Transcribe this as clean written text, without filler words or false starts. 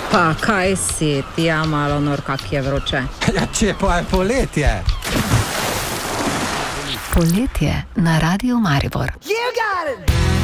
Pa kaj si, ti ja malo nor, kak je vroče. Ja, če pa je poletje. Poletje na Radiu Maribor. You got it!